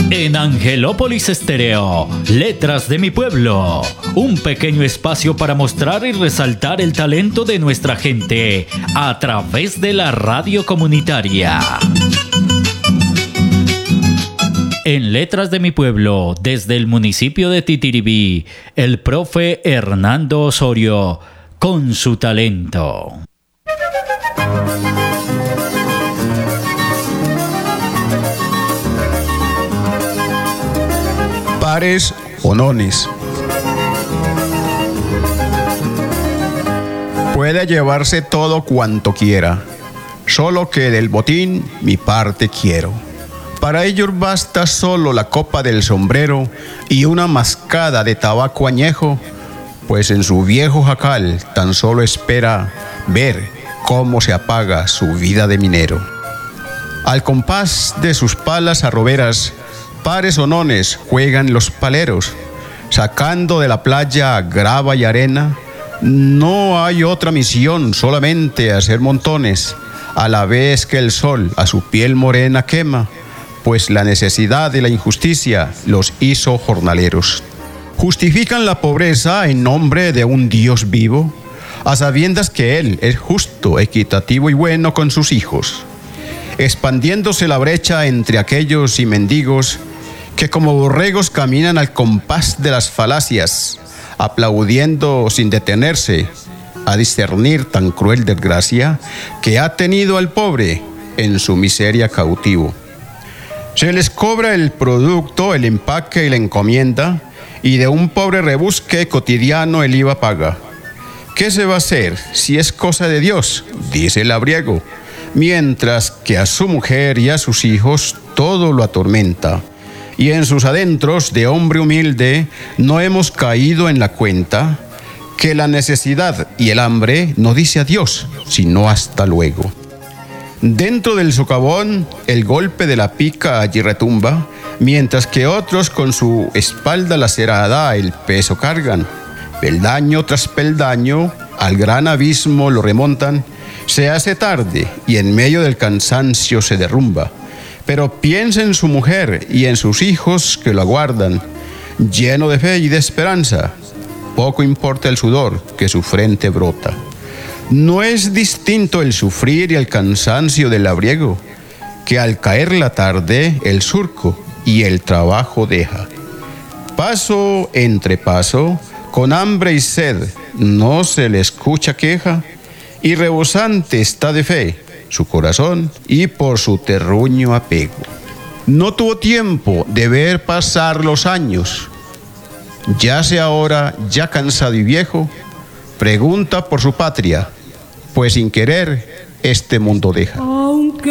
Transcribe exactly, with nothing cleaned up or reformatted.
En Angelópolis Estéreo, Letras de mi Pueblo, un pequeño espacio para mostrar y resaltar el talento de nuestra gente a través de la radio comunitaria. En Letras de mi Pueblo, desde el municipio de Titiribí, el profe Hernando Osorio, con su talento. Pares o nones. Puede llevarse todo cuanto quiera, solo que del botín mi parte quiero. Para ellos basta solo la copa del sombrero y una mascada de tabaco añejo, pues en su viejo jacal tan solo espera ver cómo se apaga su vida de minero. Al compás de sus palas arroberas, pares o nones juegan los paleros, sacando de la playa grava y arena. No hay otra misión, solamente hacer montones, a la vez que el sol a su piel morena quema, pues la necesidad y la injusticia los hizo jornaleros. Justifican la pobreza en nombre de un Dios vivo, a sabiendas que Él es justo, equitativo y bueno con sus hijos, expandiéndose la brecha entre aquellos y mendigos que como borregos caminan al compás de las falacias, aplaudiendo sin detenerse a discernir tan cruel desgracia que ha tenido al pobre en su miseria cautivo. Se les cobra el producto, el empaque y la encomienda, y de un pobre rebusque cotidiano el I V A paga. ¿Qué se va a hacer si es cosa de Dios?, dice el labriego, mientras que a su mujer y a sus hijos todo lo atormenta. Y en sus adentros de hombre humilde no hemos caído en la cuenta que la necesidad y el hambre no dice adiós, sino hasta luego. Dentro del socavón el golpe de la pica allí retumba, mientras que otros con su espalda lacerada el peso cargan. Peldaño tras peldaño al gran abismo lo remontan. Se hace tarde y en medio del cansancio se derrumba. Pero piensa en su mujer y en sus hijos que lo aguardan, lleno de fe y de esperanza. Poco importa el sudor que su frente brota. No es distinto el sufrir y el cansancio del labriego, que al caer la tarde el surco y el trabajo deja. Paso entre paso, con hambre y sed, no se le escucha queja, y rebosante está de fe su corazón y por su terruño apego. No tuvo tiempo de ver pasar los años. Yace ahora, ya cansado y viejo, pregunta por su patria, pues sin querer este mundo deja.